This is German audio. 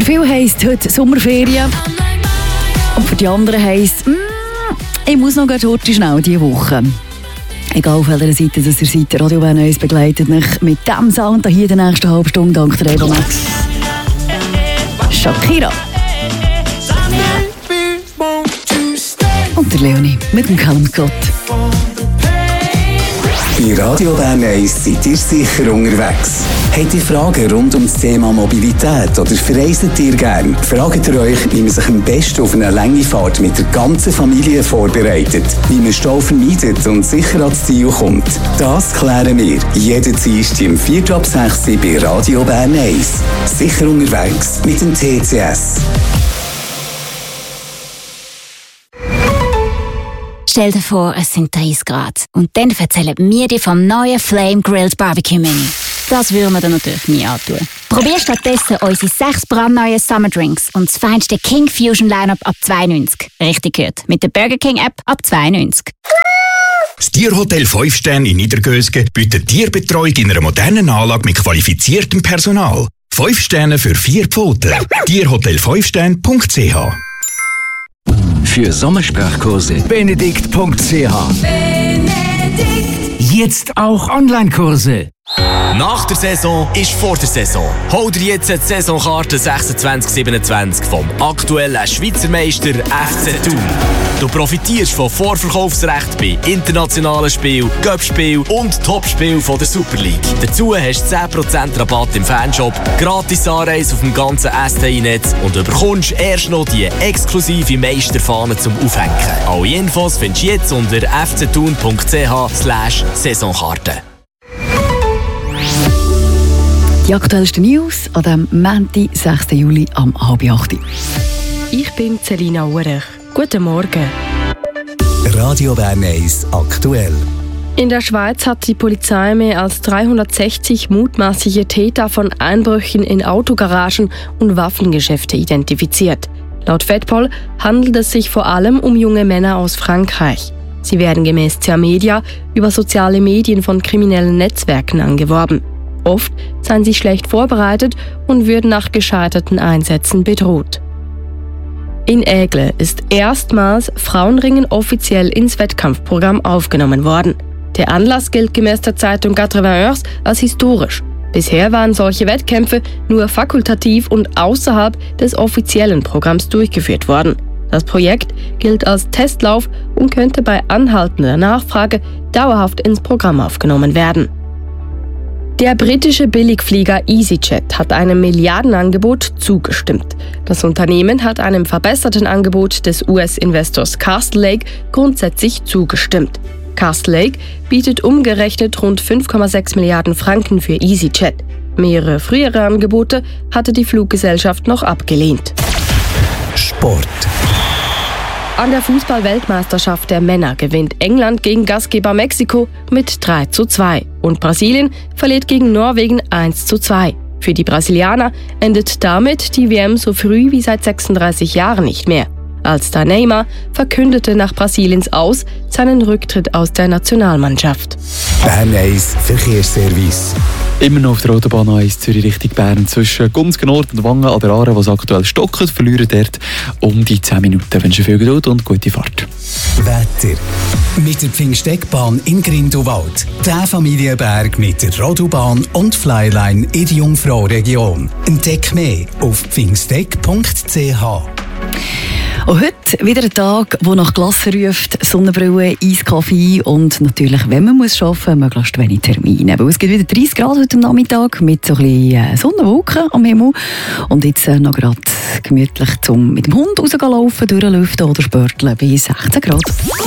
Für viele heisst heute Sommerferien. Und für die anderen heisst ich muss noch heute schnell diese Woche. Egal auf welcher Seite ihr seid, Radio Bern 1 begleitet mich mit diesem Sound hier in der nächsten halben Stunde. Dank der Eva Max. Shakira. Und der Leonie mit dem Callum Scott. Bei Radio Bern 1 seid ihr sicher unterwegs. Habt ihr Fragen rund um das Thema Mobilität oder verreist ihr gern? Fragt ihr euch, wie man sich am besten auf eine lange Fahrt mit der ganzen Familie vorbereitet, wie man Stau vermeidet und sicher ans Ziel kommt? Das klären wir jeden Dienstag um 4:06 Uhr bei Radio Bern 1. Sicher unterwegs mit dem TCS. Stell dir vor, es sind 30 Grad. Und dann erzählen wir dir vom neuen Flame Grilled Barbecue Mini. Das würden wir dir natürlich nie antun. Probier stattdessen unsere 6 brandneuen Summer Drinks und das feinste King Fusion Lineup ab 2,90. Richtig gehört. Mit der Burger King App ab 2,90. Das Tierhotel 5 Sterne in Niedergösgen bietet Tierbetreuung in einer modernen Anlage mit qualifiziertem Personal. 5 Sterne für 4 Pfoten. Tierhotel5sterne.ch. Für Sommersprachkurse benedikt.ch. Jetzt auch Online-Kurse. Nach der Saison ist vor der Saison. Hol dir jetzt die Saisonkarte 26/27 vom aktuellen Schweizer Meister FC Thun. Du profitierst von Vorverkaufsrecht bei internationalen Spielen, Cup-Spielen und Topspielen von der Super League. Dazu hast du 10% Rabatt im Fanshop, gratis Anreise auf dem ganzen STI-Netz und du bekommst erst noch die exklusive Meisterfahne zum Aufhängen. Alle Infos findest du jetzt unter fcthun.ch/Saisonkarte. Die aktuellsten News an dem Montag, 6. Juli um 7:30. Ich bin Selina Urech. Guten Morgen. Radio Bern 1 aktuell. In der Schweiz hat die Polizei mehr als 360 mutmaßliche Täter von Einbrüchen in Autogaragen und Waffengeschäfte identifiziert. Laut FEDPOL handelt es sich vor allem um junge Männer aus Frankreich. Sie werden gemäß CA Media über soziale Medien von kriminellen Netzwerken angeworben. Oft seien sie schlecht vorbereitet und würden nach gescheiterten Einsätzen bedroht. In Aigle ist erstmals Frauenringen offiziell ins Wettkampfprogramm aufgenommen worden. Der Anlass gilt gemäß der Zeitung 80 Heures als historisch. Bisher waren solche Wettkämpfe nur fakultativ und außerhalb des offiziellen Programms durchgeführt worden. Das Projekt gilt als Testlauf und könnte bei anhaltender Nachfrage dauerhaft ins Programm aufgenommen werden. Der britische Billigflieger EasyJet hat einem Milliardenangebot zugestimmt. Das Unternehmen hat einem verbesserten Angebot des US-Investors Castle Lake grundsätzlich zugestimmt. Castle Lake bietet umgerechnet rund 5,6 Milliarden Franken für EasyJet. Mehrere frühere Angebote hatte die Fluggesellschaft noch abgelehnt. Sport. An der Fußball-Weltmeisterschaft der Männer gewinnt England gegen Gastgeber Mexiko mit 3:2 und Brasilien verliert gegen Norwegen 1:2. Für die Brasilianer endet damit die WM so früh wie seit 36 Jahren nicht mehr. Als Neymar verkündete nach Brasiliens Aus seinen Rücktritt aus der Nationalmannschaft. Bern 1 Verkehrsservice. Immer noch auf der Autobahn 1 Zürich Richtung Bern zwischen Gunzgen Nord und Wangen an der Aare, was aktuell stockt, verlieren dort um die 10 Minuten. Ich wünsche viel Geduld und gute Fahrt. Wetter. Mit der Pfingsteckbahn in Grindelwald. Der Familienberg mit der Rodobahn und Flyline in der Jungfrau-Region. Entdeck mehr auf pfingsteck.ch. Und heute wieder ein Tag, der nach Klasse ruft, Sonnenbrille, Eiskaffee und natürlich, wenn man muss arbeiten muss, möglichst wenig Termine. Weil es gibt wieder 30 Grad heute Nachmittag mit so ein bisschen Sonnenwolken am Himmel. Und jetzt noch gerade gemütlich mit dem Hund rauslaufen, durchlüften oder spörteln bei 16 Grad.